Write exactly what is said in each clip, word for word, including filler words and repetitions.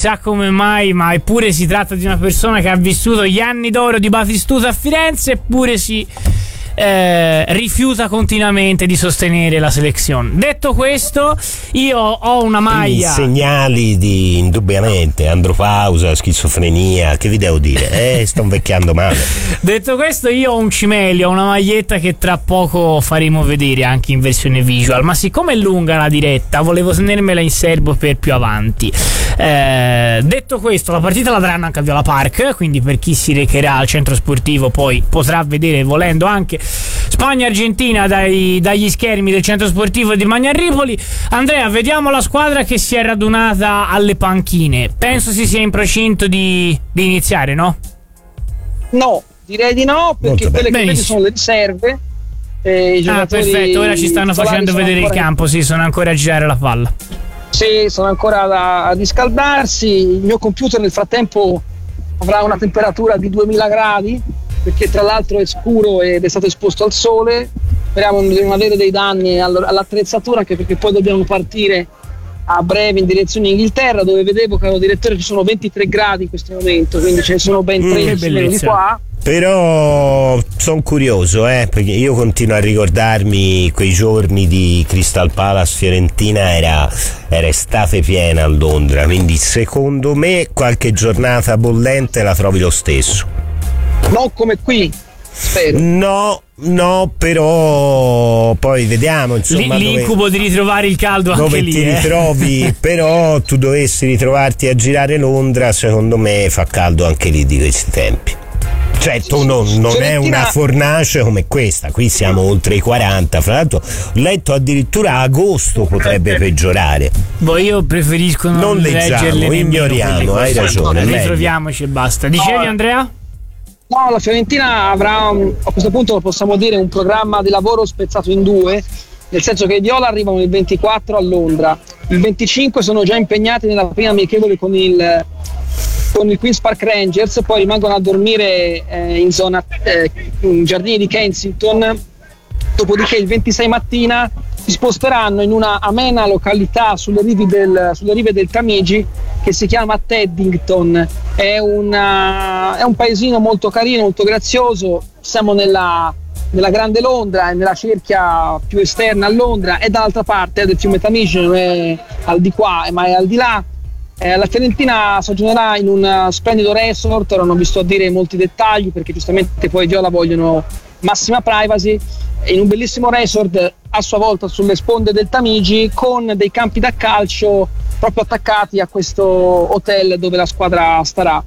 chissà come mai, ma eppure si tratta di una persona che ha vissuto gli anni d'oro di Batistuta a Firenze, eppure si eh, rifiuta continuamente di sostenere la selezione. Detto questo, io ho una maglia. I segnali di, indubbiamente, andropausa, schizofrenia, che vi devo dire? Eh, sto invecchiando male. Detto questo, io ho un cimelio, una maglietta che tra poco faremo vedere anche in versione visual, ma siccome è lunga la diretta, volevo tenermela in serbo per più avanti. Eh, detto questo, la partita la daranno anche a Viola Park, quindi per chi si recherà al centro sportivo poi potrà vedere, volendo, anche Spagna-Argentina dai, dagli schermi del centro sportivo di Magna Ripoli. Andrea, vediamo la squadra che si è radunata alle panchine. Penso si sia in procinto di, di iniziare, no? No, direi di no, perché quelle che vedo sono le riserve. Eh, i ah, perfetto, ora ci stanno facendo vedere il campo, in... sì, sono ancora a girare la palla. Sì, sono ancora a, a riscaldarsi. Il mio computer nel frattempo avrà una temperatura di duemila gradi, perché tra l'altro è scuro ed è stato esposto al sole. Speriamo di non avere dei danni all'attrezzatura, anche perché poi dobbiamo partire a breve in direzione Inghilterra, dove vedevo, caro direttore, ci sono ventitré gradi in questo momento, quindi ce ne sono ben tredici mm, di qua. Però sono curioso, eh, perché io continuo a ricordarmi quei giorni di Crystal Palace Fiorentina, era, era estate piena a Londra, quindi secondo me qualche giornata bollente la trovi lo stesso. Non come qui, spero. No, no, però poi vediamo, insomma, L- l'incubo dove, di ritrovare il caldo anche dove lì, ti eh. ritrovi. Però tu dovessi ritrovarti a girare Londra, secondo me fa caldo anche lì di questi tempi. Certo, non, non è una fornace come questa, qui siamo oltre i quaranta, fra l'altro ho letto addirittura agosto potrebbe peggiorare. Boh, io preferisco non, non leggiamo, ignoriamo, hai ragione. Ritroviamoci e basta. Dicevi, Andrea? No, la Fiorentina avrà, a questo punto possiamo dire, un programma di lavoro spezzato in due, nel senso che i Viola arrivano il ventiquattro a Londra, il venticinque sono già impegnati nella prima amichevole con il con il Queen's Park Rangers, poi rimangono a dormire eh, in zona eh, in giardini di Kensington. Dopodiché il ventisei mattina si sposteranno in una amena località sulle rive del, sulle rive del Tamigi che si chiama Teddington. È, una, è un paesino molto carino, molto grazioso. Siamo nella, nella grande Londra, nella cerchia più esterna a Londra, e dall'altra parte del fiume Tamigi, non è al di qua ma è al di là. Eh, la Fiorentina soggiornerà in un splendido resort, ora non vi sto a dire molti dettagli perché giustamente poi i Viola vogliono massima privacy, in un bellissimo resort a sua volta sulle sponde del Tamigi, con dei campi da calcio proprio attaccati a questo hotel dove la squadra starà.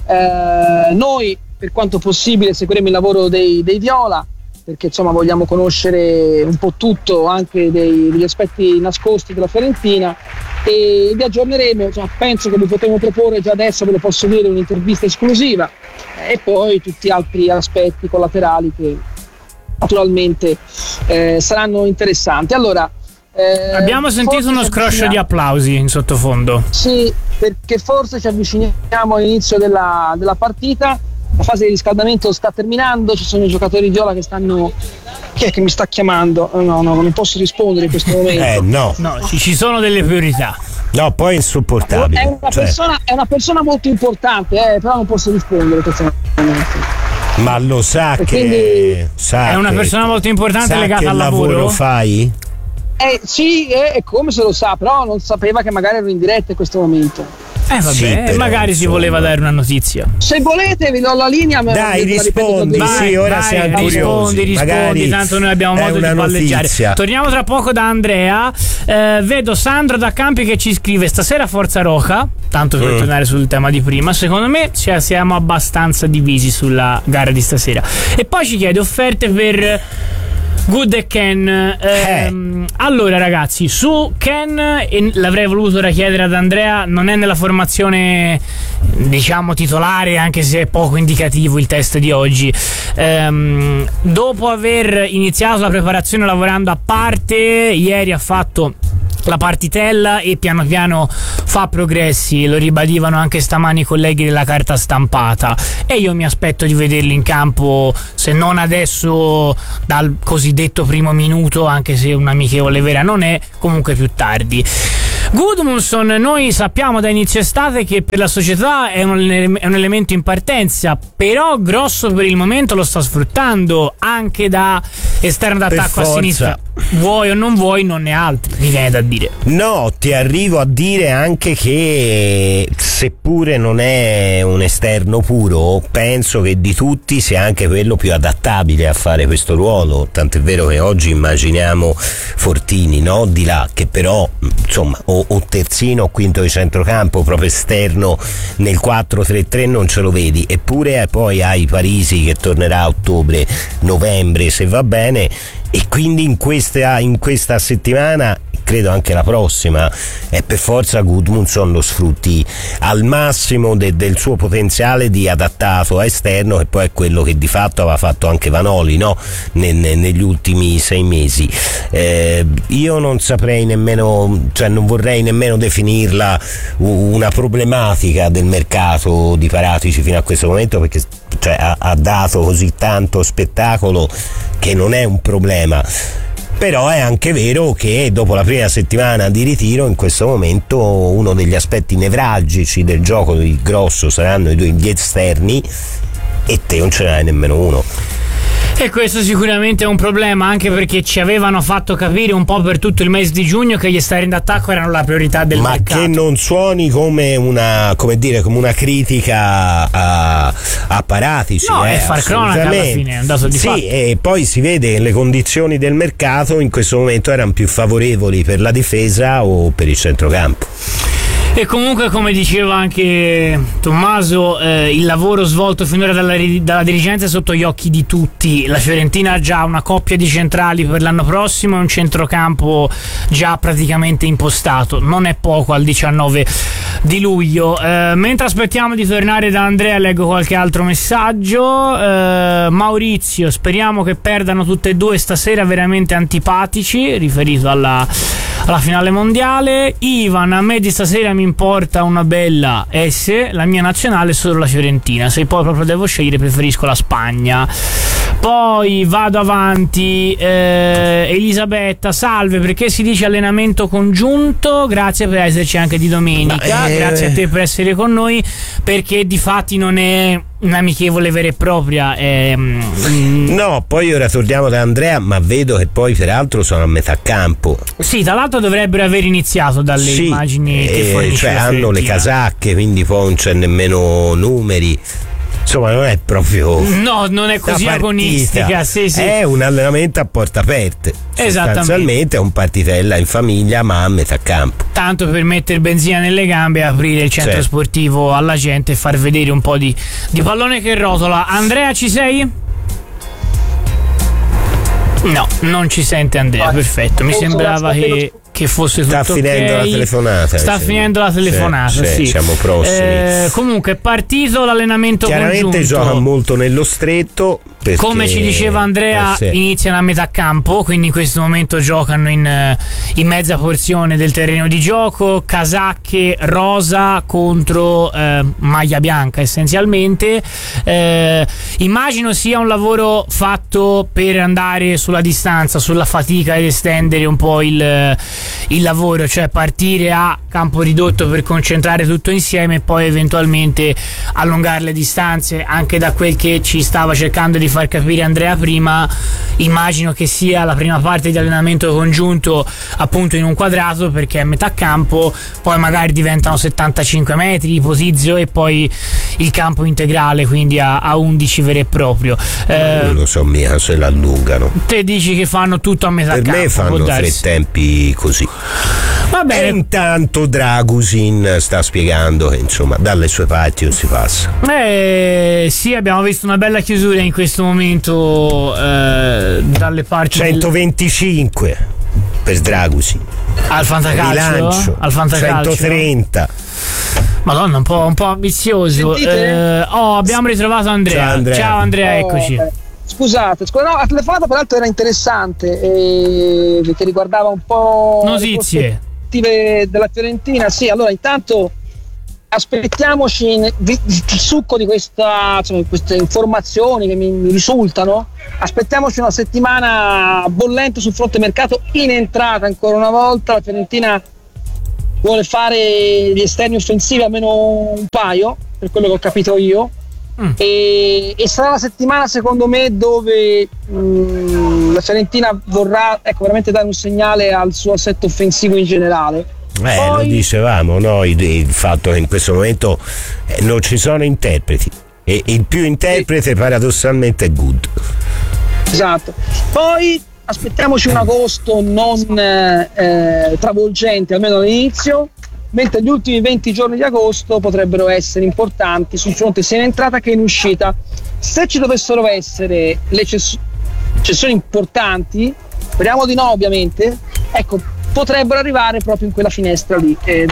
Eh, noi per quanto possibile seguiremo il lavoro dei, dei Viola, perché insomma vogliamo conoscere un po' tutto, anche dei, degli aspetti nascosti della Fiorentina, e vi aggiorneremo. Insomma, penso che vi potremo proporre già adesso, ve lo posso dire, un'intervista esclusiva, e poi tutti altri aspetti collaterali che naturalmente eh, saranno interessanti. Allora, eh, abbiamo sentito uno scroscio di applausi in sottofondo. Sì, perché forse ci avviciniamo all'inizio della, della partita. La fase di riscaldamento sta terminando, ci sono i giocatori Viola che stanno... Chi è che mi sta chiamando? No, no, non posso rispondere in questo momento. Eh, no. No, ci, ci sono delle priorità. No, poi è insopportabile. È una, cioè. persona, è una persona molto importante, eh, però non posso rispondere in questo momento. Ma lo sa e che... Quindi, sa è una che, persona molto importante legata al lavoro. lavoro fai? Eh, sì, è eh, come se lo sa, però non sapeva che magari ero in diretta in questo momento. Eh vabbè, sì, però, magari insomma, si voleva dare una notizia. Se volete vi do la linea. Dai, rispondi, vai, sì, ora vai, siamo rispondi, curiosi. rispondi, magari tanto noi abbiamo modo di palleggiare. Notizia. Torniamo tra poco da Andrea. Eh, vedo Sandro da Campi che ci scrive: stasera Forza Roca. Tanto per mm. tornare sul tema di prima, secondo me cioè, siamo abbastanza divisi sulla gara di stasera. E poi ci chiede offerte per Good e Ken. Ehm, eh. Allora ragazzi, su Ken, e l'avrei voluto ora chiedere ad Andrea, non è nella formazione diciamo titolare, anche se è poco indicativo il test di oggi. Ehm, dopo aver iniziato la preparazione lavorando a parte, ieri ha fatto la partitella e piano piano fa progressi, lo ribadivano anche stamani i colleghi della carta stampata, e io mi aspetto di vederlo in campo, se non adesso dal cosiddetto primo minuto, anche se un'amichevole vera non è, comunque più tardi. Gudmundsson, noi sappiamo da inizio estate che per la società è un, è un elemento in partenza, però Grosso per il momento lo sta sfruttando anche da esterno d'attacco a sinistra. Vuoi o non vuoi, non ne ha altri, mi viene da dire. No, ti arrivo a dire anche che seppure non è un esterno puro, penso che di tutti sia anche quello più adattabile a fare questo ruolo, tant'è vero che oggi immaginiamo Fortini, no? Di là, che però insomma o, o terzino o quinto di centrocampo, proprio esterno nel quattro tre tre non ce lo vedi, eppure poi hai Parisi che tornerà a ottobre, novembre se va bene, e quindi in questa, in questa settimana, credo anche la prossima, è per forza Gudmundsson lo sfrutti al massimo de, del suo potenziale di adattato a esterno, che poi è quello che di fatto aveva fatto anche Vanoli, no? ne, ne, negli ultimi sei mesi. Eh, io non saprei nemmeno, cioè non vorrei nemmeno definirla una problematica del mercato di Paratici fino a questo momento, perché cioè, ha, ha dato così tanto spettacolo che non è un problema. Però è anche vero che dopo la prima settimana di ritiro, in questo momento uno degli aspetti nevralgici del gioco di Grosso saranno i due gli esterni, e te non ce n'hai nemmeno uno. E questo sicuramente è un problema, anche perché ci avevano fatto capire un po' per tutto il mese di giugno che gli esterni d'attacco erano la priorità del Ma mercato. Ma che non suoni come una, come dire, come una critica a, a Paratici. No, eh, è far cronaca alla fine, è un dato di sì, fatto. E poi si vede che le condizioni del mercato in questo momento erano più favorevoli per la difesa o per il centrocampo. E comunque, come diceva anche Tommaso, eh, il lavoro svolto finora dalla, dalla dirigenza è sotto gli occhi di tutti. La Fiorentina ha già una coppia di centrali per l'anno prossimo e un centrocampo già praticamente impostato. Non è poco al diciannove di luglio. Eh, mentre aspettiamo di tornare da Andrea, leggo qualche altro messaggio. eh, Maurizio, speriamo che perdano tutte e due stasera, veramente antipatici, riferito alla, alla finale mondiale. Ivan, a me di stasera mi importa una bella S, la mia nazionale è solo la Fiorentina, se poi proprio devo scegliere preferisco la Spagna. Poi vado avanti. eh, Elisabetta, salve, perché si dice allenamento congiunto? Grazie per esserci anche di domenica. Eh... grazie a te per essere con noi, perché di fatti non è un'amichevole vera e propria. È, mm, no, poi ora torniamo da Andrea, ma vedo che poi peraltro sono a metà campo. Sì, tra l'altro dovrebbero aver iniziato dalle sì, immagini che eh, fornisce cioè la hanno le casacche, quindi poi non c'è nemmeno numeri. Insomma, non è proprio no, non è così agonistica. Sì, sì. È un allenamento a porte aperte. Sostanzialmente è un partitella in famiglia, ma a metà campo. Tanto per mettere benzina nelle gambe e aprire il centro certo. sportivo alla gente e far vedere un po' di, di pallone che rotola. Andrea, ci sei? No, non ci sente Andrea, ah, perfetto. Mi sembrava che, che fosse tutto sta finendo okay. la telefonata. Sta sì. finendo la telefonata, sì. sì. Siamo prossimi. Eh, comunque è partito l'allenamento Chiaramente congiunto. Gioca molto nello stretto. Perché, come ci diceva Andrea, eh sì. iniziano a metà campo, quindi in questo momento giocano in, in mezza porzione del terreno di gioco, casacche rosa contro eh, maglia bianca essenzialmente. Eh, immagino sia un lavoro fatto per andare sulla distanza, sulla fatica ed estendere un po' il, il lavoro, cioè partire a campo ridotto per concentrare tutto insieme e poi eventualmente allungare le distanze. Anche da quel che ci stava cercando di far capire Andrea prima, immagino che sia la prima parte di allenamento congiunto appunto in un quadrato, perché a metà campo poi magari diventano settantacinque metri ipotizzo e poi il campo integrale, quindi a, a undici vero e proprio. Eh, non lo so mica se l'allungano. Te dici che fanno tutto a metà per campo? Per me fanno tre tempi così. Va bene. E intanto Dragusin sta spiegando che insomma dalle sue parti non si passa. Eh sì, abbiamo visto una bella chiusura in questo momento eh, dalle parti centoventicinque del... per Dragusin al fantacalcio, rilancio, al fantacalcio centotrenta. Madonna, un po', un po' ambizioso. Eh, oh, abbiamo ritrovato Andrea. Ciao Andrea, Ciao Andrea, eccoci. Oh, scusate, scusate, no, la telefonata peraltro era interessante eh, perché riguardava un po' notizie della Fiorentina. Sì, allora intanto aspettiamoci il succo di questa, insomma, queste informazioni che mi, mi risultano. Aspettiamoci una settimana bollente sul fronte mercato. In entrata ancora una volta la Fiorentina vuole fare gli esterni offensivi, almeno un paio, per quello che ho capito io. Mm. E, e sarà la settimana secondo me dove mh, la Fiorentina vorrà ecco, veramente dare un segnale al suo assetto offensivo in generale. Eh, Poi, lo dicevamo, no? il, il fatto che in questo momento eh, non ci sono interpreti e il più interprete sì. paradossalmente è Good. Esatto. Poi aspettiamoci un agosto non eh, travolgente, almeno all'inizio, mentre gli ultimi venti giorni di agosto potrebbero essere importanti sul fronte sia in entrata che in uscita. Se ci dovessero essere le cess- cessioni importanti, speriamo di no ovviamente, ecco, potrebbero arrivare proprio in quella finestra lì, eh,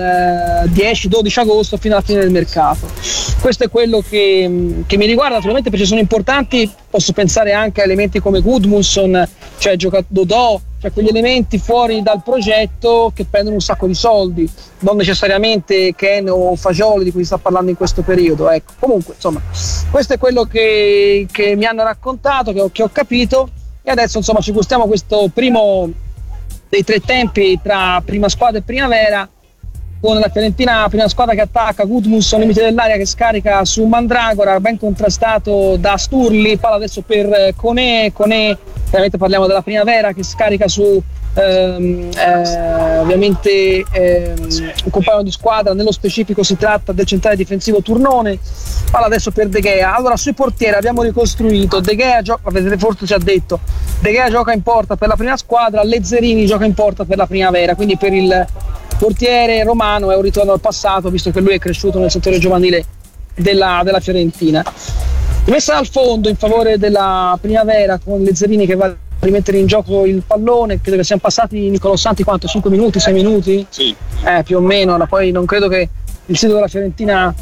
dal dieci dodici agosto fino alla fine del mercato. Questo è quello che, che mi riguarda, naturalmente perché sono importanti, posso pensare anche a elementi come Gudmundsson, cioè giocato Dodò, cioè quegli elementi fuori dal progetto che prendono un sacco di soldi, non necessariamente Ken o Fagioli di cui si sta parlando in questo periodo. Ecco. Comunque, insomma, questo è quello che, che mi hanno raccontato, che ho, che ho capito, e adesso insomma ci gustiamo questo primo dei tre tempi tra prima squadra e primavera, con la Fiorentina prima squadra che attacca, Gudmundsson limite dell'area che scarica su Mandragora, ben contrastato da Sturli, palla adesso per Koné, Koné veramente parliamo della primavera che scarica su ehm, eh, ovviamente ehm, un compagno di squadra, nello specifico si tratta del centrale difensivo Turnone, palla adesso per De Gea. Allora sui portieri abbiamo ricostruito, De Gea gioca, avete forse già detto, De Gea gioca in porta per la prima squadra, Lezzerini gioca in porta per la primavera, quindi per il portiere romano è un ritorno al passato, visto che lui è cresciuto nel settore giovanile della, della Fiorentina. Messa al fondo in favore della primavera con Lezzerini che va a rimettere in gioco il pallone. Credo che siano passati, Nicolò Santi, quanto? cinque minuti, sei minuti? Sì. Eh, più o meno. Poi non credo che il sito della Fiorentina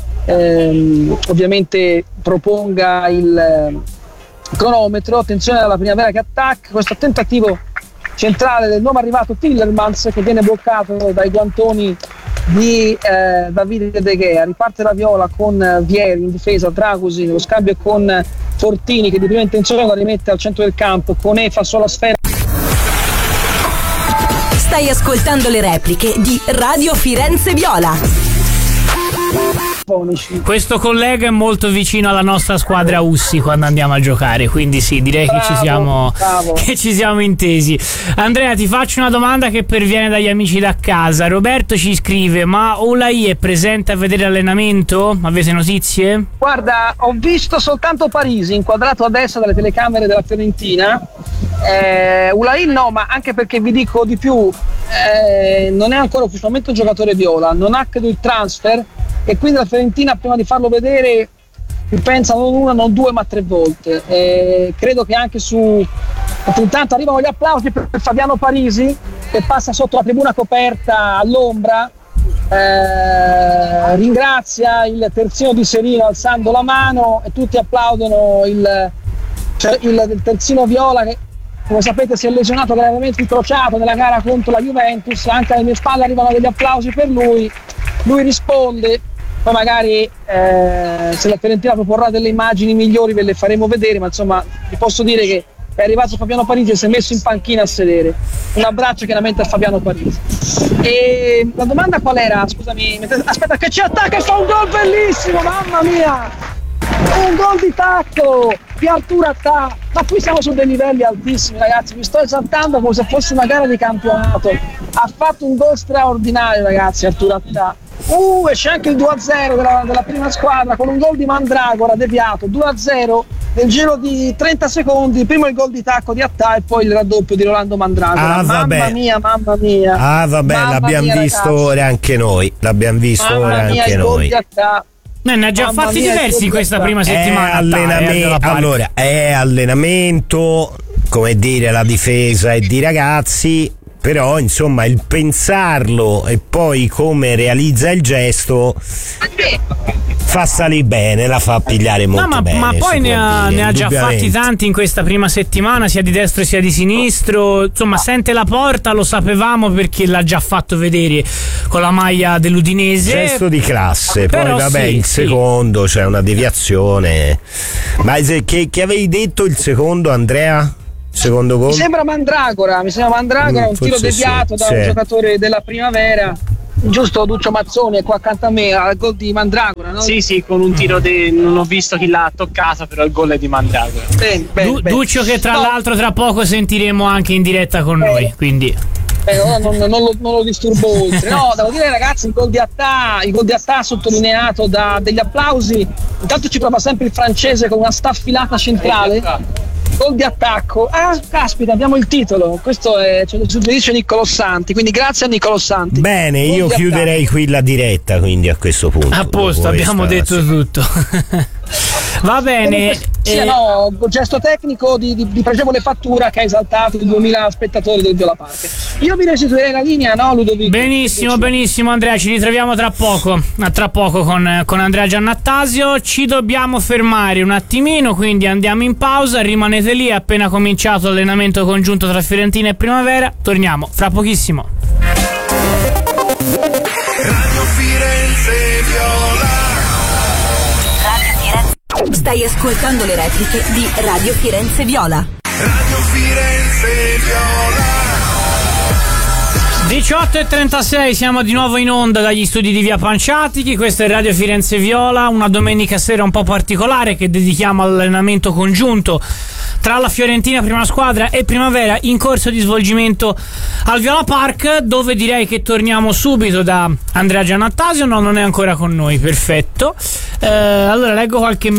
ehm, ovviamente proponga il eh, cronometro. Attenzione alla primavera che attacca, questo tentativo centrale del nuovo arrivato Tillermans che viene bloccato dai guantoni di eh, Davide De Gea. Riparte la Viola con eh, Vieri in difesa, Dragusi, lo scambio con eh, Fortini che di prima intenzione la rimette al centro del campo, Koné fa solo la sfera. Stai ascoltando le repliche di Radio Firenze Viola. Questo collega è molto vicino alla nostra squadra Ussi quando andiamo a giocare, quindi sì, direi bravo, che ci siamo bravo. che ci siamo intesi. Andrea, ti faccio una domanda che perviene dagli amici da casa. Roberto ci scrive: ma Olai è presente a vedere l'allenamento? Avete notizie? Guarda, ho visto soltanto Parisi inquadrato a destra dalle telecamere della Fiorentina. eh, Olai no, ma anche perché vi dico di più, eh, non è ancora ufficialmente un giocatore viola, non ha credo il transfer, e quindi la Fiorentina prima di farlo vedere pensa non una, non due, ma tre volte. Eh, credo che anche su, intanto arrivano gli applausi per Fabiano Parisi che passa sotto la tribuna coperta all'ombra, eh, ringrazia il terzino di Serino alzando la mano e tutti applaudono il, cioè il, il terzino viola che, come sapete, si è lesionato gravemente il crociato nella gara contro la Juventus. Anche alle mie spalle arrivano degli applausi per lui, lui risponde. Poi magari eh, se la Fiorentina proporrà delle immagini migliori ve le faremo vedere, ma insomma vi posso dire che è arrivato Fabiano Parisi e si è messo in panchina a sedere. Un abbraccio chiaramente a Fabiano Parisi. E la domanda qual era? Scusami, aspetta che ci attacca e fa un gol bellissimo, mamma mia! Un gol di tacco di Arturo Attà, ma qui siamo su dei livelli altissimi, ragazzi, mi sto esaltando come se fosse una gara di campionato. Ha fatto un gol straordinario, ragazzi, Arturo Attà. Uh, e c'è anche il due a zero della, della prima squadra con un gol di Mandragora deviato, due a zero nel giro di trenta secondi, prima il gol di tacco di Attà e poi il raddoppio di Rolando Mandragora. Ah, mamma mia, mamma mia. Ah vabbè, mamma l'abbiamo mia, visto ragazzi. ora anche noi, l'abbiamo visto mamma ora mia, anche il gol noi. di Attà. Ne, ne ha già Mamma fatti mia, diversi in questa prima settimana. È allenamento, allora, è allenamento, come dire, la difesa è di ragazzi, però insomma il pensarlo e poi come realizza il gesto fa salire bene, la fa pigliare molto no, ma, bene. ma poi ne ha, ne ha già fatti tanti in questa prima settimana, sia di destra sia di sinistro. Insomma, sente la porta, lo sapevamo perché l'ha già fatto vedere con la maglia dell'Udinese. Gesto di classe. Però poi vabbè, sì, il sì. secondo c'è una deviazione. Ma se, che, che avevi detto il secondo, Andrea? Secondo gol? Mi sembra Mandragora, mi sembra Mandragora, Mm, un tiro forse deviato sì, da un sì. giocatore della primavera giusto Duccio Mazzoni è qua accanto a me al gol di Mandragora, no? Sì, sì, con un tiro di... non ho visto chi l'ha toccato, però il gol è di Mandragora. Bene, bene, du- bene. Duccio che tra no. l'altro tra poco sentiremo anche in diretta con eh. noi, quindi eh, ora non, non, lo, non lo disturbo oltre. No, devo dire ragazzi, il gol di Attà, il gol di Attà sottolineato da degli applausi. Intanto ci prova sempre il francese con una staffilata centrale. Gol di attacco. Ah, caspita, abbiamo il titolo. Questo è, ce lo suggerisce Niccolò Santi. Quindi grazie a Niccolò Santi. Bene, Gol io chiuderei attacco. qui la diretta, quindi a questo punto. A posto, abbiamo detto tutto. Va bene. Sì, eh, no, gesto tecnico di, di, di pregevole fattura che ha esaltato i duemila spettatori del Viola Park. Io vi restituirei la linea, no, Ludovico? Benissimo, benissimo Andrea, ci ritroviamo tra poco, a tra poco con, con Andrea Giannattasio. Ci dobbiamo fermare un attimino, quindi andiamo in pausa, rimanete lì, è appena cominciato l'allenamento congiunto tra Fiorentina e Primavera, torniamo fra pochissimo. Radio Firenze Viola. Stai ascoltando le repliche di Radio Firenze Viola. Radio Firenze Viola. diciotto e trentasei, siamo di nuovo in onda dagli studi di Via Panciatichi. Questo è Radio Firenze Viola, una domenica sera un po' particolare che dedichiamo all'allenamento congiunto tra la Fiorentina prima squadra e Primavera in corso di svolgimento al Viola Park, dove direi che torniamo subito da Andrea Giannattasio. No, non è ancora con noi, perfetto. Eh, allora leggo qualche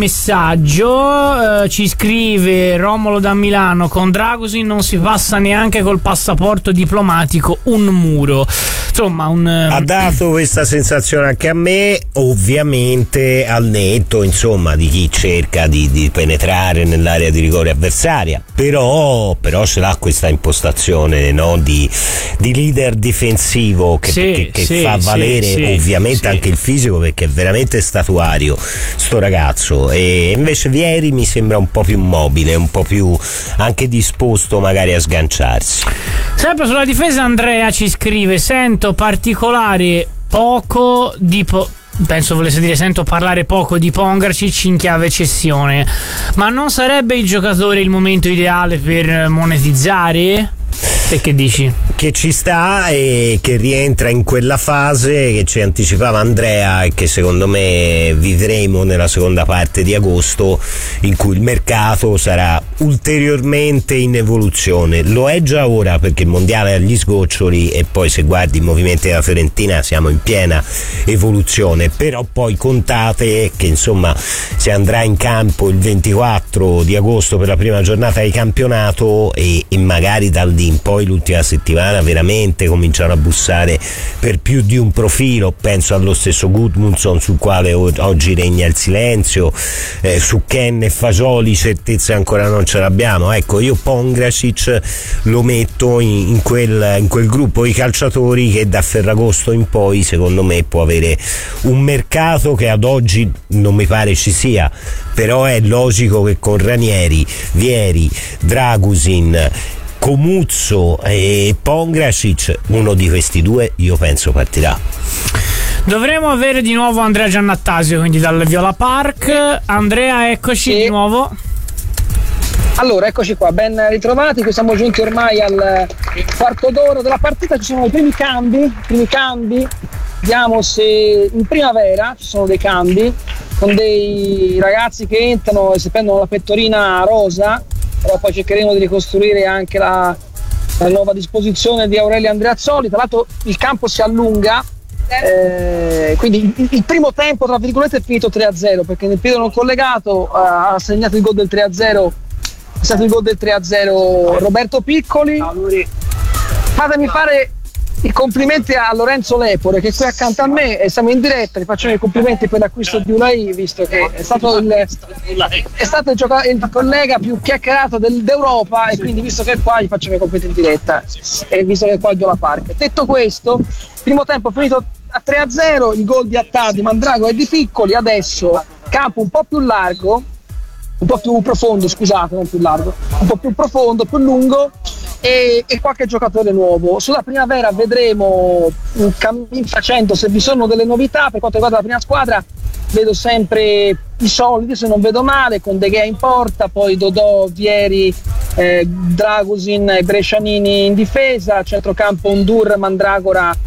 messaggio. Eh, ci scrive Romolo da Milano: con Dragusin non si passa neanche col passaporto diplomatico un muro. Insomma, un ha dato questa sensazione anche a me, ovviamente al netto insomma di chi cerca di, di penetrare nell'area di rigore avversaria, però, però ce l'ha questa impostazione, no? di, di leader difensivo che, sì, che, che sì, fa valere sì, ovviamente sì. anche il fisico, perché è veramente statuario sto ragazzo, e invece Vieri mi sembra un po' più mobile, un po' più anche disposto magari a sganciarsi. Sempre sulla difesa Andrea ci scrive: sento particolare poco di po- penso volesse dire sento parlare poco di Pongracic in chiave cessione, ma non sarebbe il giocatore il momento ideale per monetizzare? E che dici? Che ci sta e che rientra in quella fase che ci anticipava Andrea e che secondo me vivremo nella seconda parte di agosto, in cui il mercato sarà ulteriormente in evoluzione. Lo è già ora, perché il mondiale è agli sgoccioli e poi se guardi i movimenti della Fiorentina siamo in piena evoluzione, però poi contate che insomma si andrà in campo il ventiquattro di agosto per la prima giornata di campionato e, e magari dal lì in poi l'ultima settimana veramente cominciano a bussare per più di un profilo. Penso allo stesso Gudmundsson, sul quale o- oggi regna il silenzio, eh, su Ken e Fasoli certezze ancora non ce l'abbiamo. Ecco, io Pongracic lo metto in, in, quel, in quel gruppo di calciatori che da Ferragosto in poi secondo me può avere un mercato che ad oggi non mi pare ci sia, però è logico che con Ranieri, Vieri, Dragusin, Comuzzo e Pongracic, uno di questi due io penso partirà. Dovremo avere di nuovo Andrea Giannattasio, quindi dal Viola Park. Andrea, eccoci sì. di nuovo. Allora, eccoci qua, ben ritrovati, qui siamo giunti ormai al quarto d'ora della partita, ci sono i primi cambi, i primi cambi, vediamo se in Primavera ci sono dei cambi, con dei ragazzi che entrano e si prendono la pettorina rosa, però poi cercheremo di ricostruire anche la, la nuova disposizione di Aurelio Andreazzoli. Tra l'altro il campo si allunga, eh, quindi il, il primo tempo tra virgolette è finito tre a zero, perché nel periodo non collegato ha segnato il gol del tre a zero, è stato il gol del tre a zero Roberto Piccoli. Fatemi fare i complimenti a Lorenzo Lepore, che è qui accanto a me e siamo in diretta. Gli facciamo i complimenti per l'acquisto di Ulai, visto che è stato il, è stato il, gioca- il collega più chiacchierato del, d'Europa, e quindi visto che è qua gli facciamo i complimenti in diretta, e visto che è qua il Viola Park. Detto questo, primo tempo finito a tre a zero, il gol di Attà, di Mandrago e di Piccoli. Adesso campo un po' più largo, un po' più profondo, scusate, non più largo, un po' più profondo, più lungo, e, e qualche giocatore nuovo. Sulla Primavera vedremo un cammin facendo se vi sono delle novità. Per quanto riguarda la prima squadra vedo sempre i soliti, se non vedo male, con De Gea in porta, poi Dodò, Vieri, eh, Dragusin e Brescianini in difesa, centrocampo Undur, Mandragora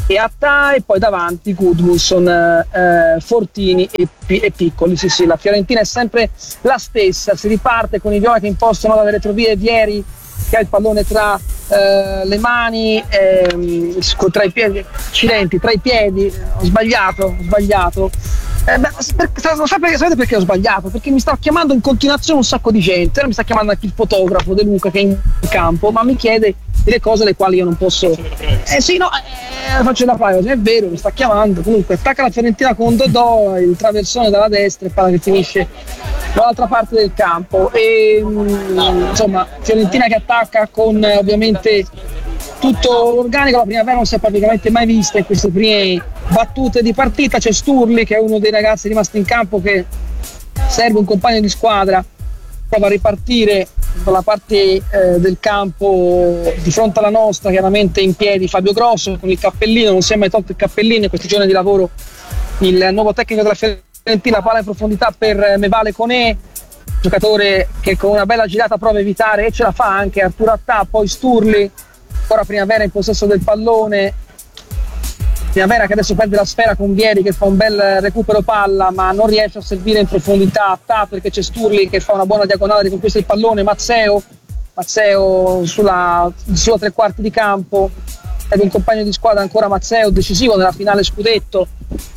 e Attà, e poi davanti Gudmundsson, eh, Fortini e, e Piccoli. Sì, sì, la Fiorentina è sempre la stessa, si riparte con i viola che impostano dalle retrovie, Vieri che ha il pallone tra eh, le mani, ehm, tra i piedi, accidenti, tra i piedi, ho sbagliato, ho sbagliato. Eh, beh, per, lo sapete, sapete perché ho sbagliato? Perché mi sta chiamando in continuazione un sacco di gente, ora mi sta chiamando anche il fotografo De Luca che è in campo, ma mi chiede delle cose alle quali io non posso. Eh sì, no, eh, faccio la privacy, è vero, mi sta chiamando. Comunque attacca la Fiorentina con Dodò, il traversone dalla destra e palla che finisce dall'altra parte del campo. E insomma, Fiorentina che attacca con eh, ovviamente tutto l'organico. La primavera non si è praticamente mai vista in queste prime battute di partita. C'è Sturli che è uno dei ragazzi rimasti in campo, che serve un compagno di squadra, prova a ripartire dalla parte eh, del campo di fronte alla nostra, chiaramente in piedi Fabio Grosso con il cappellino, non si è mai tolto il cappellino in questi giorni di lavoro il nuovo tecnico della Fiorentina. Palla in profondità per Mevale Conè, giocatore che con una bella girata prova a evitare e ce la fa anche Arturo Attà. Poi Sturli, ancora Primavera in possesso del pallone, Primavera che adesso perde la sfera con Vieri che fa un bel recupero palla ma non riesce a servire in profondità Attà perché c'è Sturli che fa una buona diagonale, riconquista il pallone. Mazzeo Mazzeo sulla, sulla tre quarti di campo, ed un compagno di squadra ancora Mazzeo, decisivo nella finale scudetto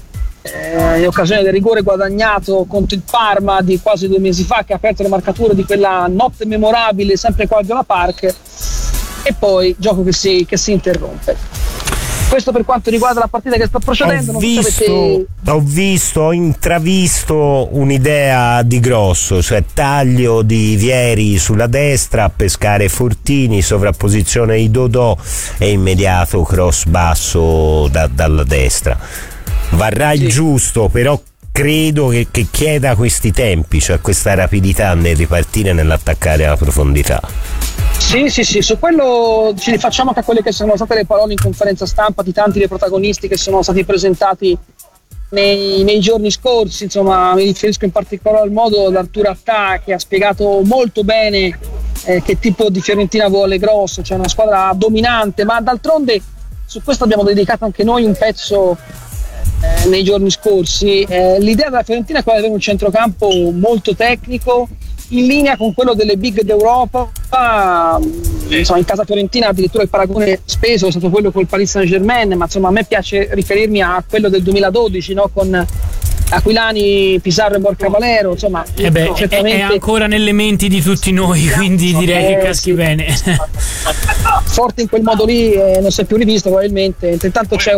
eh, in occasione del rigore guadagnato contro il Parma di quasi due mesi fa, che ha aperto le marcature di quella notte memorabile sempre qua a Viola Park. E poi gioco che si, che si interrompe. Questo per quanto riguarda la partita che sta procedendo. Ho non visto, sapete... ho visto, ho intravisto un'idea di Grosso, cioè taglio di Vieri sulla destra, a pescare Fortini, sovrapposizione di Dodò e immediato cross basso da, dalla destra. Varrà il sì. giusto, però credo che, che chieda questi tempi, cioè questa rapidità nel ripartire, nell'attaccare alla profondità. Sì, sì, sì, su quello ci rifacciamo anche a quelle che sono state le parole in conferenza stampa di tanti dei protagonisti che sono stati presentati nei, nei giorni scorsi. Insomma, mi riferisco in particolar modo ad Arturo Attà, che ha spiegato molto bene eh, che tipo di Fiorentina vuole Grosso, cioè una squadra dominante, ma d'altronde su questo abbiamo dedicato anche noi un pezzo eh, nei giorni scorsi. Eh, l'idea della Fiorentina è quella di avere un centrocampo molto tecnico, in linea con quello delle big d'Europa. Insomma, in casa fiorentina addirittura il paragone speso è stato quello col Paris Saint-Germain, ma insomma a me piace riferirmi a quello del duemiladodici, no? Con Aquilani, Pizarro e Borca Valero. Insomma, eh beh, certamente... è ancora nelle menti di tutti noi, quindi direi eh, che caschi sì. bene. Forte in quel modo lì, eh, non si è più rivisto probabilmente. Intanto c'è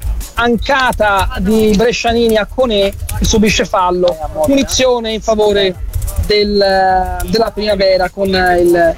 un'ancata di Brescianini a Conè che subisce fallo, punizione in favore Del, della Primavera, con il,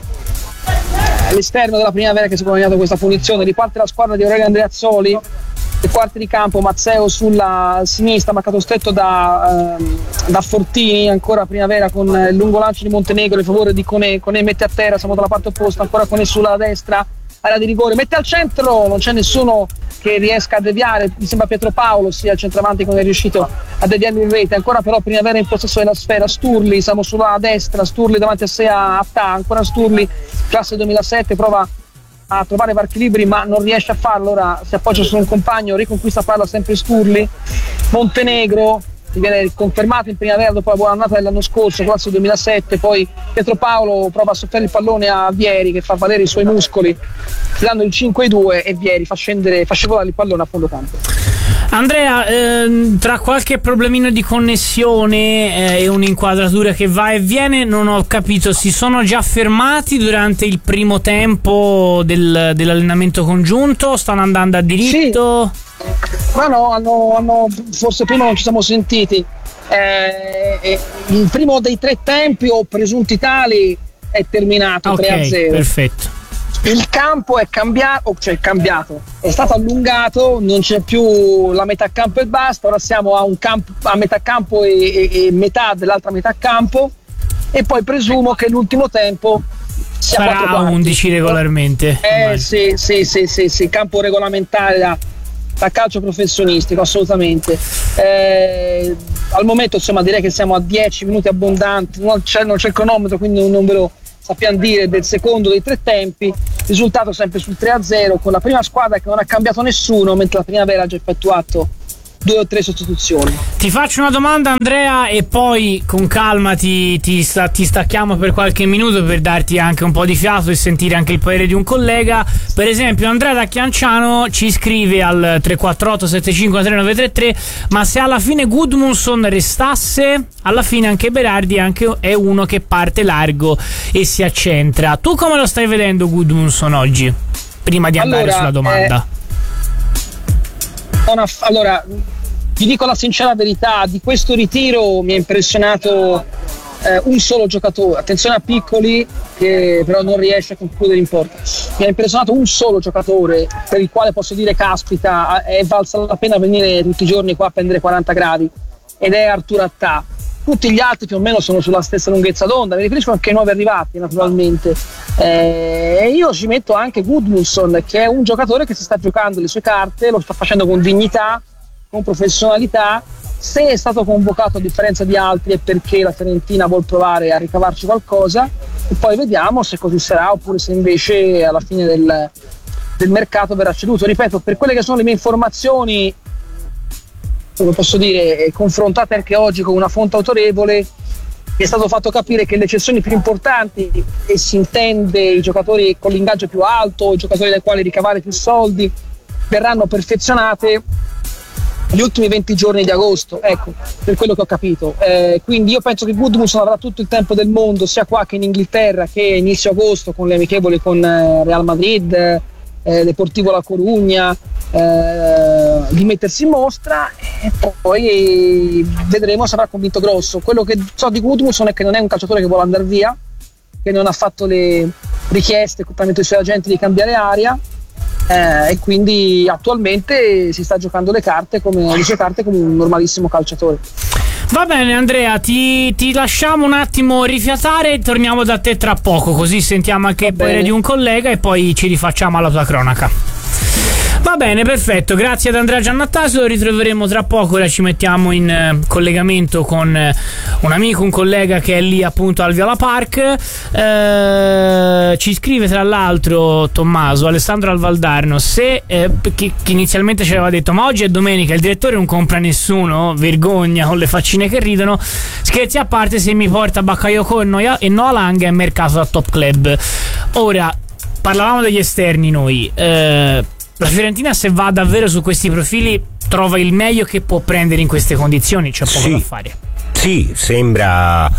l'esterno della Primavera che si è guadagnato questa punizione. Riparte la squadra di Aurelio Andreazzoli, le quarti di campo, Mazzeo sulla sinistra, marcato stretto da, ehm, da Fortini, ancora Primavera con il lungo lancio di Montenegro in favore di Conè. Conè mette a terra, siamo dalla parte opposta, ancora Conè sulla destra, area di rigore, mette al centro, non c'è nessuno che riesca a deviare, mi sembra Pietro Paolo sia il centravanti che non è riuscito a deviarlo in rete. Ancora però Primavera in possesso della sfera, Sturli, siamo sulla destra, Sturli davanti a sé a Attà, ancora Sturli, classe duemilasette, prova a trovare varchi liberi ma non riesce a farlo, ora si appoggia su un compagno, riconquista palla sempre Sturli. Montenegro che viene confermato in Primavera dopo la buona annata dell'anno scorso, classe duemilasette. Poi Pietro Paolo prova a soffiare il pallone a Vieri che fa valere i suoi muscoli, tirando il cinque due, e Vieri fa scendere, fa scivolare il pallone a fondo campo. Andrea, ehm, tra qualche problemino di connessione eh, e un'inquadratura che va e viene, non ho capito, si sono già fermati durante il primo tempo del, dell'allenamento congiunto? Stanno andando a diritto? Sì. Ma no, hanno, hanno, forse prima non ci siamo sentiti. Eh, eh, il primo dei tre tempi o presunti tali è terminato, okay, tre a zero. Perfetto. Il campo è cambiato, cioè cambiato, è stato allungato, non c'è più la metà campo e basta, ora siamo a un campo a metà campo e, e, e metà dell'altra metà campo, e poi presumo che l'ultimo tempo sia sarà undici regolarmente. Eh sì, sì, sì, sì, sì, campo regolamentare da, da calcio professionistico, assolutamente. Eh, al momento insomma direi che siamo a dieci minuti abbondanti, non c'è, non c'è il cronometro, quindi non ve lo sappiamo dire del secondo dei tre tempi, risultato sempre sul tre a zero, con la prima squadra che non ha cambiato nessuno, mentre la primavera ha già effettuato due o tre sostituzioni. Ti faccio una domanda, Andrea, e poi con calma ti, ti, sta, ti stacchiamo per qualche minuto per darti anche un po' di fiato e sentire anche il parere di un collega. Per esempio Andrea da Chianciano ci scrive al tre quattro otto sette cinque tre nove tre tre: ma se alla fine Gudmundsson restasse, alla fine anche Berardi anche è uno che parte largo e si accentra. Tu come lo stai vedendo Gudmundsson oggi? Prima di andare allora, sulla domanda. Eh... Una, allora, vi dico la sincera verità, di questo ritiro mi ha impressionato eh, un solo giocatore, attenzione a Piccoli che però non riesce a concludere in porta, mi ha impressionato un solo giocatore per il quale posso dire caspita, è valsa la pena venire tutti i giorni qua a prendere quaranta gradi, ed è Arturo Attà. Tutti gli altri più o meno sono sulla stessa lunghezza d'onda, mi riferisco anche ai nuovi arrivati naturalmente, e eh, io ci metto anche Gudmundsson, che è un giocatore che si sta giocando le sue carte, lo sta facendo con dignità, con professionalità. Se è stato convocato a differenza di altri è perché la Fiorentina vuol provare a ricavarci qualcosa, e poi vediamo se così sarà oppure se invece alla fine del, del mercato verrà ceduto. Ripeto, per quelle che sono le mie informazioni, come posso dire, confrontate anche oggi con una fonte autorevole, mi è stato fatto capire che le cessioni più importanti, e si intende i giocatori con l'ingaggio più alto, i giocatori dai quali ricavare più soldi, verranno perfezionate gli ultimi venti giorni di agosto, ecco, per quello che ho capito. Eh, quindi io penso che Gudmundsson avrà tutto il tempo del mondo, sia qua che in Inghilterra, che inizio agosto con le amichevoli con eh, Real Madrid, eh, Deportivo La Corugna, eh, di mettersi in mostra, e poi vedremo se avrà convinto grosso. Quello che so di Gudmundsson è che non è un calciatore che vuole andare via, che non ha fatto le richieste tramite i suoi agenti di cambiare aria, eh, e quindi attualmente si sta giocando le carte come le sue carte come un normalissimo calciatore. Va bene Andrea, ti, ti lasciamo un attimo rifiatare e torniamo da te tra poco, così sentiamo anche il parere di un collega e poi ci rifacciamo alla tua cronaca. Va bene, perfetto, grazie ad Andrea Giannattasio, lo ritroveremo tra poco. Ora ci mettiamo in eh, collegamento con eh, un amico, un collega che è lì appunto al Viola Park. Eh, ci scrive tra l'altro Tommaso, Alessandro Alvaldarno, se eh, chi, chi inizialmente ci aveva detto ma oggi è domenica, il direttore non compra nessuno, vergogna, con le faccine che ridono. Scherzi a parte, se mi porta Bakayoko e, Noia, e Noah Lang è mercato da Top Club. Ora, parlavamo degli esterni noi, eh, la Fiorentina, se va davvero su questi profili, trova il meglio che può prendere in queste condizioni, c'è poco sì, da fare. Sì, sembra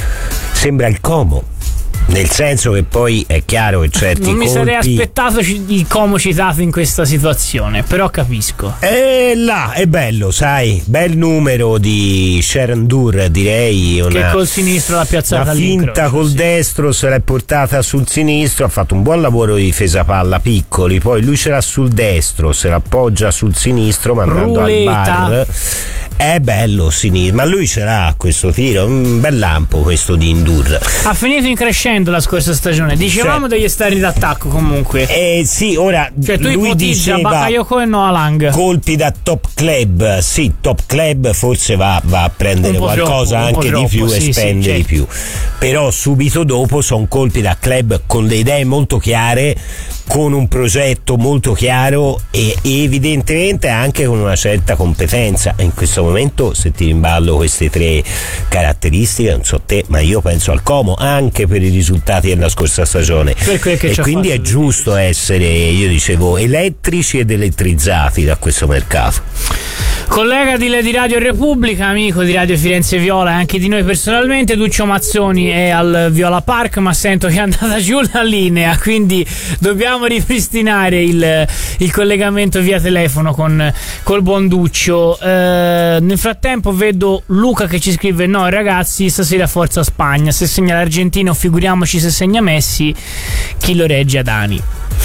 sembra il Como, nel senso che poi è chiaro che certi non mi colpi... sarei aspettato il Como citato in questa situazione, però capisco. E là è bello, sai, bel numero di Sharandur, direi, una, che col sinistro l'ha piazzata, la finta col sì. destro se l'è portata sul sinistro, ha fatto un buon lavoro di difesa palla Piccoli, poi lui ce l'ha sul destro, se l'appoggia sul sinistro mandando Ruleta. Al bar. È bello sinistro, ma lui ce l'ha questo tiro, un bel lampo questo di Indur. Ha finito in crescendo la scorsa stagione, dicevamo, cioè, degli esterni d'attacco comunque. Eh sì, ora cioè tu lui diceva Bakayoko e Noah Lang. Colpi da Top Club, sì, Top Club forse va, va a prendere qualcosa troppo, anche di più, sì, e spende sì, di più. Però subito dopo sono colpi da club con le idee molto chiare, con un progetto molto chiaro e evidentemente anche con una certa competenza. In questo momento, se ti rimballo queste tre caratteristiche, non so te, ma io penso al Como anche per i risultati della scorsa stagione, e quindi è giusto essere, io dicevo, elettrici ed elettrizzati da questo mercato. Collega di, di Radio Repubblica, amico di Radio Firenze Viola e anche di noi personalmente, Duccio Mazzoni è al Viola Park, ma sento che è andata giù la linea, quindi dobbiamo ripristinare il, il collegamento via telefono con col buon Duccio. Eh, nel frattempo vedo Luca che ci scrive: no ragazzi, stasera forza Spagna, se segna l'Argentina o figuriamoci se segna Messi, chi lo regge ad Ani?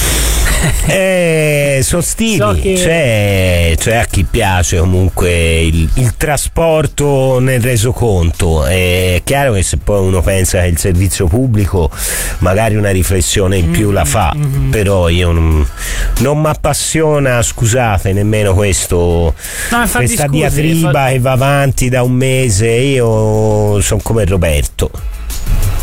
Eh, sono stili, so che... c'è, c'è a chi piace comunque il, il trasporto nel resoconto. È chiaro che se poi uno pensa che il servizio pubblico magari una riflessione in più mm-hmm. la fa, mm-hmm. però io non, non mi appassiona, scusate, nemmeno questo, no, questa scusi, diatriba fa... che va avanti da un mese. Io sono come Roberto,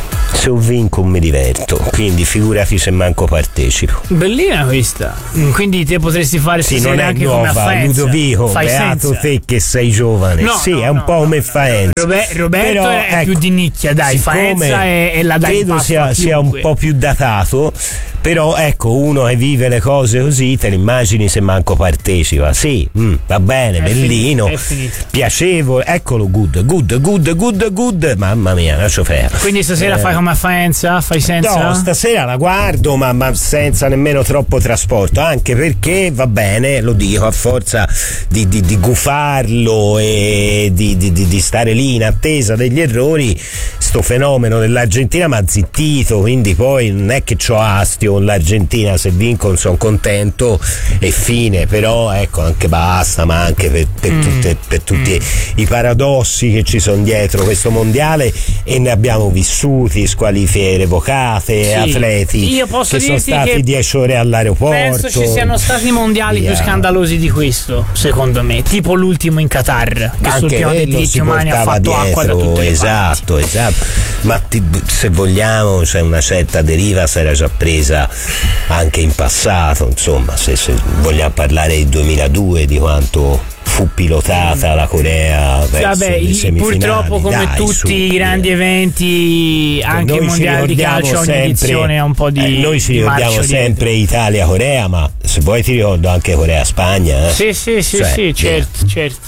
se ho vinco mi diverto, quindi figurati se manco partecipo. Bellina questa. Quindi te potresti fare sì, stasera non è anche nuova, come Faenza. Ludovico, Fai beato senza. te che sei giovane. No, sì, no, è un no, po' come no, Faenza. Robe- Roberto Però, è ecco, più di nicchia, dai, Faenza è, è la dai credo passo sia, a sia un chiunque. po' più datato, però ecco, uno che vive le cose così, te le immagini se manco partecipa. Sì, mm, va bene, È bellino, finito, è finito. piacevole, eccolo, good, good, good, good, good, mamma mia, lascio fermo. Quindi stasera Eh. fai come a Faenza? Fai senza? No, stasera la guardo, ma, ma senza nemmeno troppo trasporto, anche perché va bene, lo dico, a forza di, di, di gufarlo e di, di, di, di stare lì in attesa degli errori, sto fenomeno dell'Argentina mi ha zittito, quindi poi non è che c'ho astio con l'Argentina, se vincono sono contento e fine, però ecco, anche basta, ma anche per, per, Mm. tutte, per tutti Mm. i paradossi che ci sono dietro questo mondiale, e ne abbiamo vissuti, squalifiche revocate, Sì. atleti Io posso che sono dirti stati che dieci ore all'aeroporto. Penso ci siano stati mondiali Via. più scandalosi di questo, secondo me, tipo l'ultimo in Qatar, che sul Anche piano dei quello diritti si umani ha portava fatto acqua da dietro, tutte le esatto, parti. esatto. Ma ti- se vogliamo, c'è una certa deriva, si era già presa anche in passato, insomma, se, se vogliamo parlare del duemiladue, di quanto fu pilotata la Corea verso Vabbè, le il- semifinali. purtroppo come Dai, tutti su, i grandi eh. eventi, anche i Noi ci mondiali di ricordiamo calcio, ogni sempre- edizione ha un po' di eh, noi ci di ricordiamo marcio sempre Italia-Corea, ma se vuoi ti ricordo anche Corea-Spagna. Eh? Sì, sì, sì, Cioè, sì, certo, certo.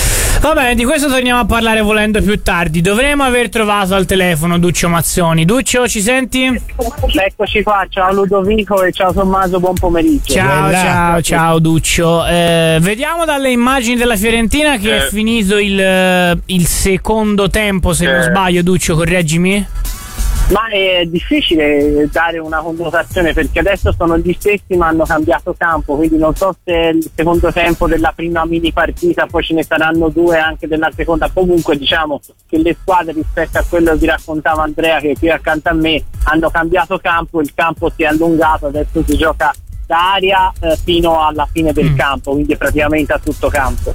Va bene, di questo torniamo a parlare volendo più tardi. Dovremmo aver trovato al telefono Duccio Mazzoni. Duccio, ci senti? Eccoci qua, ciao Ludovico e ciao Tommaso, buon pomeriggio. Ciao, Bella. ciao, ciao Duccio. Eh, vediamo dalle immagini della Fiorentina che Eh. è finito il, eh, il secondo tempo, se non Eh. sbaglio, Duccio, correggimi. Ma è difficile dare una connotazione perché adesso sono gli stessi ma hanno cambiato campo, quindi non so se è il secondo tempo della prima mini partita, poi ce ne saranno due anche della seconda. Comunque diciamo che le squadre, rispetto a quello che raccontava Andrea che è qui accanto a me, hanno cambiato campo, il campo si è allungato, adesso si gioca da area eh, fino alla fine del Mm. campo, quindi praticamente a tutto campo.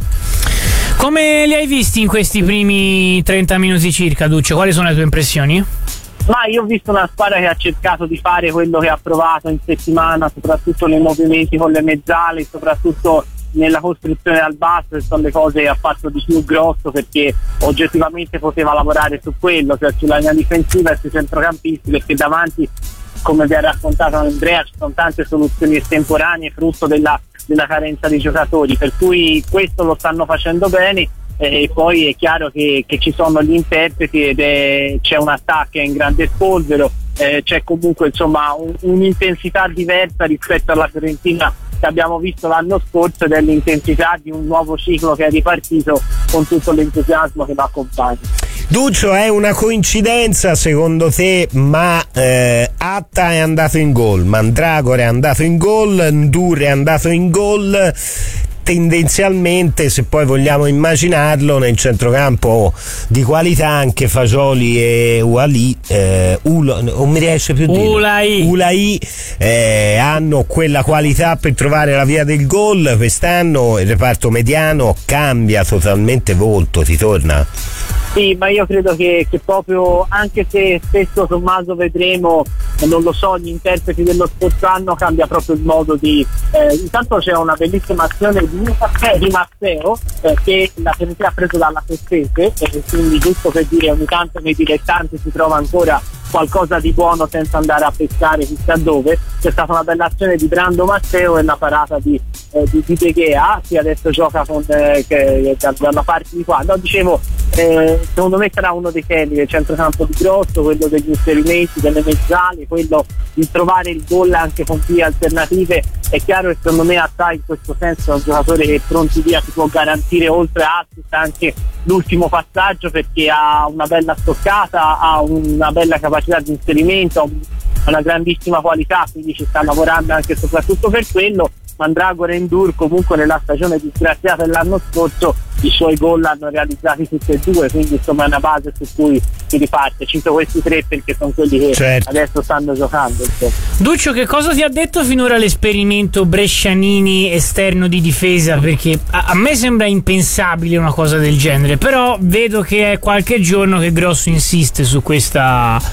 Come li hai visti in questi primi trenta minuti circa, Duccio? Quali sono le tue impressioni? Ma io ho visto una squadra che ha cercato di fare quello che ha provato in settimana, soprattutto nei movimenti con le mezzali, soprattutto nella costruzione al basso, che sono le cose che ha fatto di più grosso, perché oggettivamente poteva lavorare su quello, cioè sulla linea difensiva e sui centrocampisti, perché davanti, come vi ha raccontato Andrea, ci sono tante soluzioni estemporanee frutto della, della carenza di giocatori, per cui questo lo stanno facendo bene. E poi è chiaro che, che ci sono gli interpreti ed è, c'è un attacco in grande spolvero, eh, c'è comunque insomma un, un'intensità diversa rispetto alla Fiorentina che abbiamo visto l'anno scorso, ed è l'intensità di un nuovo ciclo che è ripartito con tutto l'entusiasmo che lo accompagna. Duccio, è una coincidenza secondo te, ma eh, Atta è andato in gol, Mandragora è andato in gol, Ndur è andato in gol. Tendenzialmente, se poi vogliamo immaginarlo, nel centrocampo di qualità anche Fagioli e Uali, eh, Ulo, non mi riesce più a dire Ulai. Ulai eh, hanno quella qualità per trovare la via del gol. Quest'anno il reparto mediano cambia totalmente volto, ti torna? Sì, ma io credo che, che proprio, anche se spesso Tommaso vedremo, non lo so, gli interpreti dello scorso anno, cambia proprio il modo di... Eh, intanto c'è una bellissima azione di, di Matteo eh, che la Fiorentina ha preso dalla Sestese, e quindi giusto per dire, ogni tanto nei dilettanti si trova ancora qualcosa di buono senza andare a pescare chissà dove. C'è stata una bella azione di Brando Matteo e una parata di, eh, di, di De Gea, che adesso gioca con, eh, che, dalla parte di qua. No, dicevo, eh, secondo me sarà uno dei temi del centrocampo di Grosso, quello degli inserimenti, delle mezzali, quello di trovare il gol anche con vie alternative. È chiaro che secondo me Atta in questo senso è un giocatore che pronti via ti può garantire, oltre a assist, anche l'ultimo passaggio, perché ha una bella stoccata, ha una bella capacità di inserimento, ha una grandissima qualità, quindi ci sta lavorando anche e soprattutto per quello. Mandragora e Ndur comunque nella stagione disgraziata dell'anno scorso i suoi gol l'hanno realizzati tutti e due, quindi insomma è una base su cui si riparte. Cito questi tre perché sono quelli che certo. adesso stanno giocando, insomma. Duccio, che cosa ti ha detto finora l'esperimento Brescianini esterno di difesa? Perché a, a me sembra impensabile una cosa del genere, però vedo che è qualche giorno che Grosso insiste su questa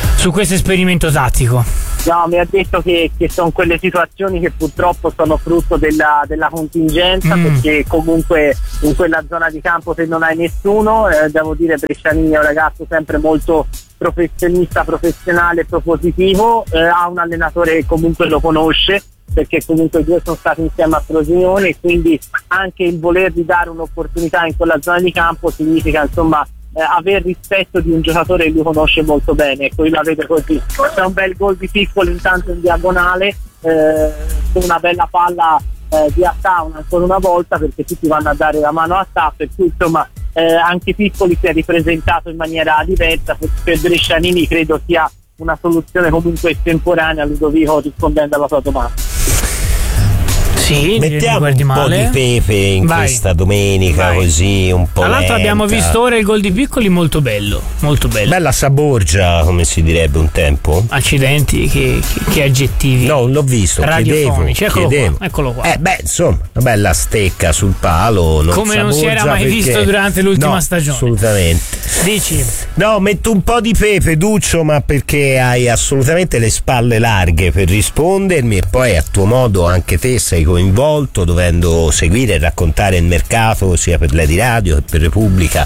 su questo esperimento tattico. No, mi ha detto che, che sono quelle situazioni che purtroppo sono frutto della, della contingenza, mm. perché comunque in quella zona di campo se non hai nessuno, eh, devo dire Brescianini è un ragazzo sempre molto professionista, professionale, propositivo, eh, ha un allenatore che comunque lo conosce, perché comunque i due sono stati insieme a Frosinone, e quindi anche il volergli dare un'opportunità in quella zona di campo significa insomma eh, aver rispetto di un giocatore che lui conosce molto bene. Ecco, io la vedo così, c'è un bel gol di Piccolo intanto in diagonale, eh, una bella palla eh, di Attaun ancora una volta, perché tutti vanno a dare la mano a Attaun, per cui insomma eh, anche Piccoli si è ripresentato in maniera diversa. Per Brescianini credo sia una soluzione comunque estemporanea, Ludovico, rispondendo alla tua domanda. Sì, mettiamo un male. po' di pepe in Vai. questa domenica. Vai. Così un po' tra l'altro lenta. Abbiamo visto ora il gol di Piccoli, molto bello, molto bello. Bella saborgia, come si direbbe un tempo. Accidenti, che, che, che aggettivi. No, l'ho visto, chiedevo, eccolo chiedevo. qua, eccolo qua. Eh beh, insomma, una bella stecca sul palo, non come non si era mai perché... visto durante l'ultima no, stagione. Assolutamente. Dici? No, metto un po' di pepe, Duccio, ma perché hai assolutamente le spalle larghe per rispondermi, e poi a tuo modo anche te sei coinvolto, dovendo seguire e raccontare il mercato sia per Lady Radio che per Repubblica,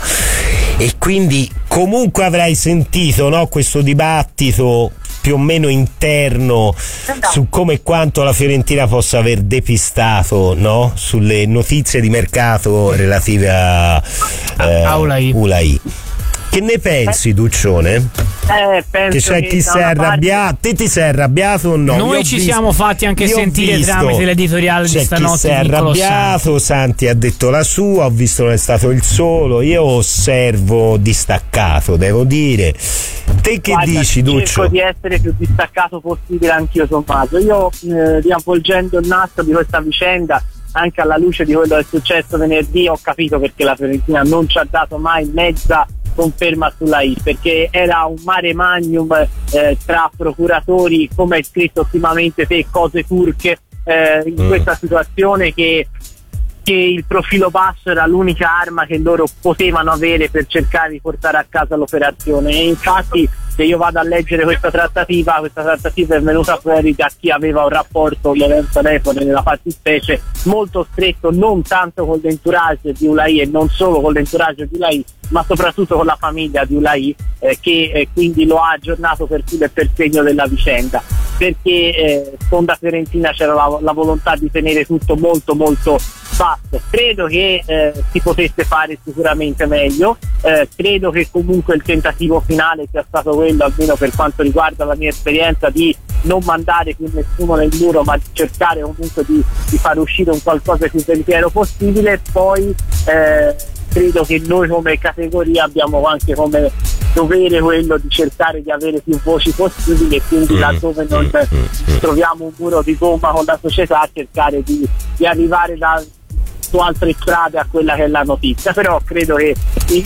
e quindi comunque avrai sentito, no, questo dibattito più o meno interno su come e quanto la Fiorentina possa aver depistato, no, sulle notizie di mercato relative a, eh, a Ulai. Ulai. Che ne pensi, Duccione? Eh, penso che c'è che chi si è arrabbiato. Te ti sei arrabbiato o no? Noi io ci visto, siamo fatti anche sentire visto, tramite l'editoriale di stanotte. Chi si è arrabbiato, Santi ha detto la sua, ho visto non è stato il solo. Io osservo distaccato, devo dire. Te che Guarda, dici, Duccio? Cerco di essere più distaccato possibile anch'io, Tommaso. Io eh, riavvolgendo il nastro di questa vicenda, anche alla luce di quello che è successo venerdì, ho capito perché la Fiorentina non ci ha dato mai mezza conferma sulla I, perché era un mare magnum eh, tra procuratori, come hai scritto ottimamente te, cose turche, eh, in mm. questa situazione che che il profilo basso era l'unica arma che loro potevano avere per cercare di portare a casa l'operazione. E infatti, se io vado a leggere questa trattativa, questa trattativa è venuta fuori da chi aveva un rapporto, Lorenzo Lepore nella fattispecie, molto stretto, non tanto con l'entourage di Ulai e non solo con l'entourage di Ulai, ma soprattutto con la famiglia di Ulai, eh, che eh, quindi lo ha aggiornato per filo e per segno della vicenda, perché eh, Sponda Fiorentina c'era la, la volontà di tenere tutto molto molto basso. Credo che eh, si potesse fare sicuramente meglio, eh, credo che comunque il tentativo finale sia stato quello, almeno per quanto riguarda la mia esperienza, di non mandare più nessuno nel muro, ma di cercare comunque di, di far uscire un qualcosa più veritiero possibile. Poi eh, credo che noi come categoria abbiamo anche come dovere quello di cercare di avere più voci possibili, e quindi laddove non troviamo un muro di gomma con la società, cercare di, di arrivare da su altre strade a quella che è la notizia. Però credo che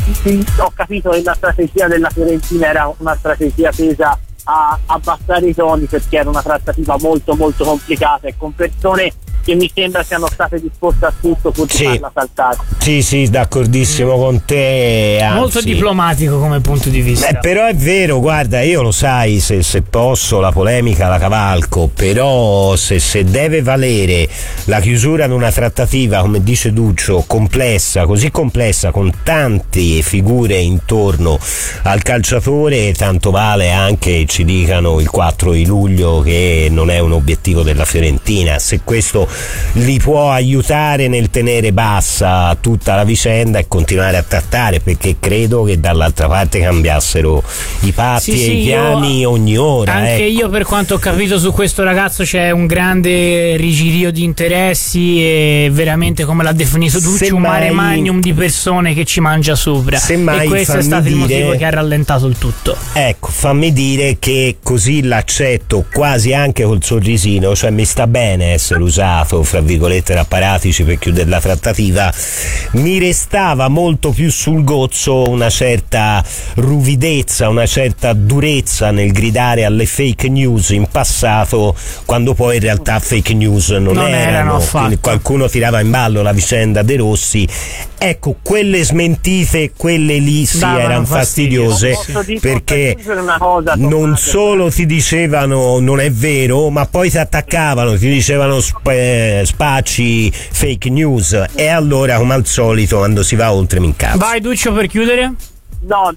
ho capito che la strategia della Fiorentina era una strategia tesa a abbassare i toni, perché era una trattativa molto molto complicata e con persone che mi sembra siano state disposte a tutto pur di sì. farla saltare. Sì, sì, d'accordissimo mm. con te. Anzi, molto diplomatico come punto di vista. Eh, però è vero, guarda, io lo sai, se, se posso la polemica la cavalco, però se, se deve valere la chiusura di una trattativa, come dice Duccio, complessa, così complessa, con tante figure intorno al calciatore, tanto vale anche ci dicano il quattro di luglio che non è un obiettivo della Fiorentina. Se questo li può aiutare nel tenere bassa tutta la vicenda e continuare a trattare, perché credo che dall'altra parte cambiassero i patti sì, e sì, i piani ogni ora. Anche ecco. io, per quanto ho capito, su questo ragazzo c'è un grande rigirio di interessi e veramente, come l'ha definito Ducci, un mare magnum di persone che ci mangia sopra, semmai, e questo è stato dire, il motivo che ha rallentato il tutto. Ecco, fammi dire che così l'accetto quasi anche col sorrisino, cioè mi sta bene essere usato passato, fra virgolette, era Paratici per chiudere la trattativa, mi restava molto più sul gozzo una certa ruvidezza, una certa durezza nel gridare alle fake news in passato, quando poi in realtà fake news non, non erano, erano qualcuno tirava in ballo la vicenda De Rossi. Ecco, quelle smentite, quelle lì sì davano erano fastidiose, fastidio. perché una cosa, non solo ti dicevano non è vero, ma poi ti attaccavano, ti dicevano sp- spacci, fake news, e allora come al solito quando si va oltre mi incazzo. Vai Duccio per chiudere. No,